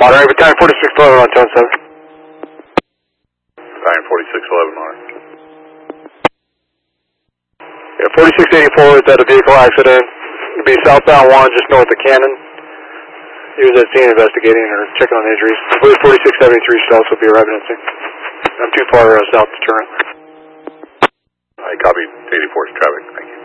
Moderator, time 4611 on Tone 7. Time 4611, Moderator. Yeah, 4684 is at a vehicle accident. It'll be southbound 1, just north of Cannon. He was at scene investigating or checking on injuries. I believe 4673 should also be arriving at scene. I'm too far south to turn. I copy 84's traffic. Thank you.